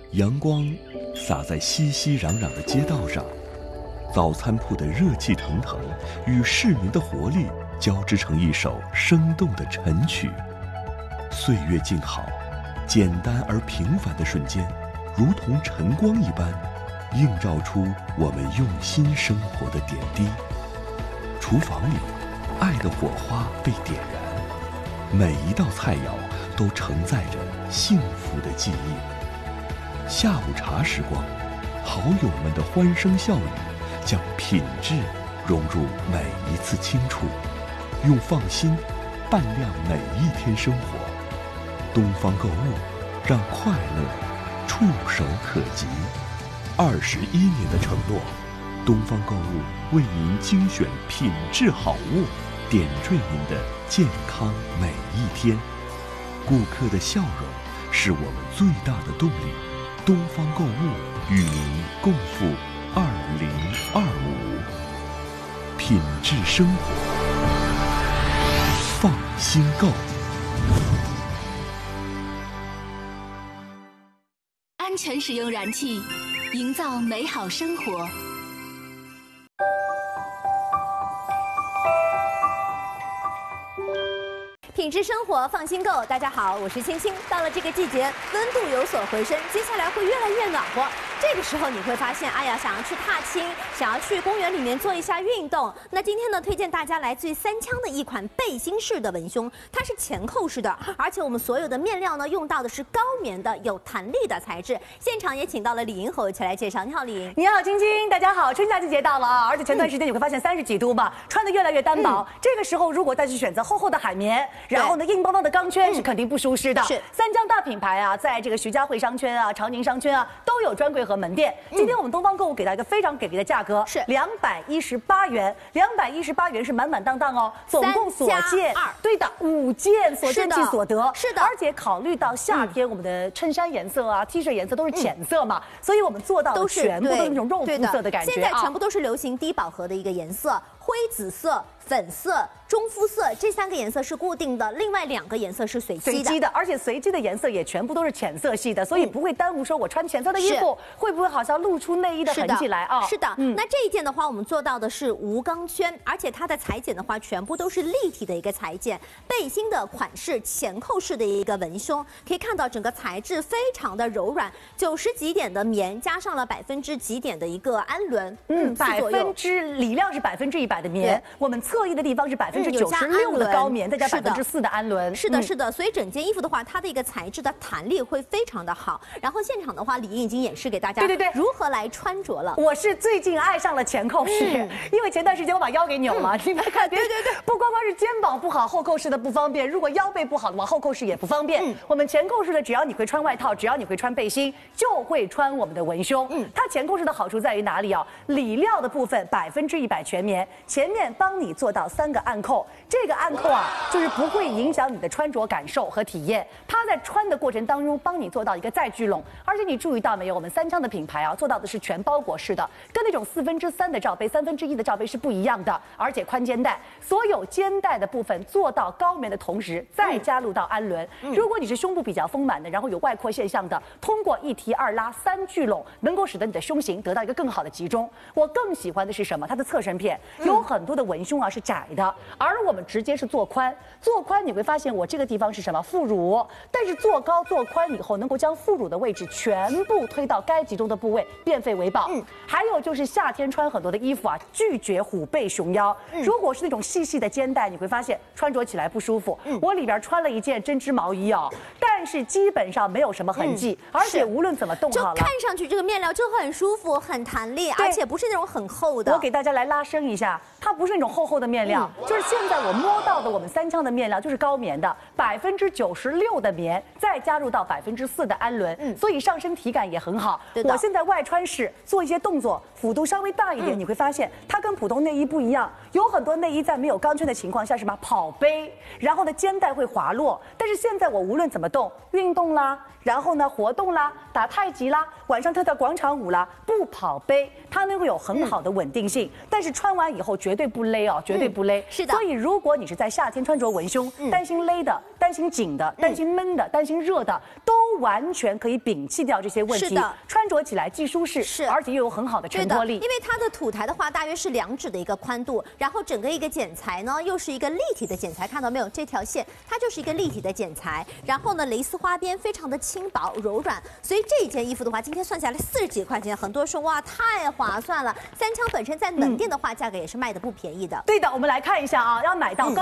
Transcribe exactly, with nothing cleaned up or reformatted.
阳光洒在熙熙攘攘的街道上，早餐铺的热气腾腾与市民的活力交织成一首生动的晨曲。岁月静好，简单而平凡的瞬间，如同晨光一般，映照出我们用心生活的点滴。厨房里，爱的火花被点燃，每一道菜肴都承载着幸福的记忆。下午茶时光，好友们的欢声笑语，将品质融入每一次清楚，用放心伴亮每一天生活。东方购物，让快乐触手可及。二十一年的承诺，东方购物为您精选品质好物，点缀您的健康每一天。顾客的笑容是我们最大的动力。东方购物与您共赴二零二五，品质生活，放心购。 安全使用燃气，营造美好生活。 品质生活，放心购。大家好，我是青青。到了这个季节，温度有所回升，接下来会越来越暖和。这个时候你会发现，哎呀，想要去踏青，想要去公园里面做一下运动。那今天呢，推荐大家来自于三枪的一款背心式的文胸，它是前扣式的，而且我们所有的面料呢，用到的是高棉的、有弹力的材质。现场也请到了李莹和我一起来介绍。你好，李莹。 你好，青青。大家好，春夏季节到了啊，而且前段时间你会发现三十几度嘛，穿的越来越单薄。嗯、这个时候如果再去选择厚厚的海绵，然后呢硬邦邦的钢圈，是肯定不舒适的。是三江大品牌啊，在这个徐家汇商圈啊、长宁商圈啊都有专柜和门店。今天我们东方购物给到一个非常给力的价格，是两百一十八元，两百一十八元是满满当当哦，总共所见对的五件所见即所得，是的，而且考虑到夏天我们的衬衫颜色啊、T 恤颜色都是浅色嘛，所以我们做到的全部都是那种肉肤色的感觉。 现在全部都是流行低饱和的一个颜色，灰紫色、粉色、中肤色这三个颜色是固定的，另外两个颜色是随机的。 随机的，而且随机的颜色也全部都是浅色系的，所以不会耽误说我穿浅色的衣服会不会好像露出内衣的痕迹来啊？ 是的，嗯、那这一件的话，我们做到的是无钢圈，而且它的裁剪的话，全部都是立体的一个裁剪。背心的款式前扣式的一个文胸，可以看到整个材质非常的柔软，九十几点的棉，加上了百分之几点的一个氨纶， 嗯，百分之里量是百分之一百的棉，我们侧翼的地方是百分之九十六的高棉，再加百分之四的氨纶。 是的，是的，所以整件衣服的话，它的一个材质的弹力会非常的好。然后现场的话，李莹已经演示给大家，对对对，如何来穿着了。 我是最近爱上了前扣式，嗯、因为前段时间我把腰给扭了，嗯、你们看，对对对，不光光是肩膀不好，后扣式的不方便，如果腰背不好的话，后扣式也不方便。嗯、我们前扣式的，只要你会穿外套，只要你会穿背心，就会穿我们的文胸。嗯，它前扣式的好处在于哪里啊？里料的部分百分之一百全棉，前面帮你做到三个暗扣，这个暗扣啊，就是不会影响你的穿着感受和体验。它在穿的过程当中，帮你做到一个再聚拢。而且你注意到没有，我们三枪的品牌啊，做到的是全包裹式的，跟那种四分之三的罩杯、三分之一的罩杯是不一样的。而且宽肩带，所有肩带的部分做到高棉的同时，再加入到氨纶。嗯、如果你是胸部比较丰满的，然后有外扩现象的，通过一提二拉三聚拢，能够使得你的胸型得到一个更好的集中。我更喜欢的是什么？它的侧身片有很多的文胸啊是窄的，而我们直接是做宽，做宽你会发现我这个地方是什么？副乳，但是做高做宽以后，能够将副乳的位置全部推到该集中的部位，变废为宝。嗯，还有就是夏天穿很多的衣服啊，拒绝虎背熊腰。嗯、如果是那种细细的肩带，你会发现穿着起来不舒服。嗯、我里边穿了一件针织毛衣哦，但是基本上没有什么痕迹，嗯、而且无论怎么动好了， 就看上去这个面料就很舒服、很弹力，而且不是那种很厚的。 我给大家来拉伸一下，它不是那种厚厚的面料，嗯、就是现在我摸到的我们三枪的面料就是高棉的，百分之九十六的棉，再加入到百分之四的氨纶，嗯，所以上身体感也很好。我现在外穿时做一些动作，幅度稍微大一点，嗯、你会发现它跟普通内衣不一样。有很多内衣在没有钢圈的情况下，什么跑杯，然后呢肩带会滑落，但是现在我无论怎么动，运动啦，然后呢活动啦，打太极啦，晚上跳跳广场舞啦，不跑杯，它能够有很好的稳定性，嗯、但是穿完以后绝对不勒哦，绝对不勒。嗯、是的。所以如果你是在夏天穿着文胸，嗯、担心勒的， 担心紧的、担心闷的、担心热的，都完全可以摒弃掉这些问题。 是的， 穿着起来既舒适， 是， 而且又有很好的承托力。 因为它的土台的话，大约是两指的一个宽度，然后整个一个剪裁呢，又是一个立体的剪裁，看到没有？这条线它就是一个立体的剪裁，然后呢，蕾丝花边非常的轻薄柔软，所以这一件衣服的话，今天算下来四十几块钱，很多人说哇太划算了。三枪本身在门店的话，价格也是卖的不便宜的。 对的，我们来看一下啊，要买到高。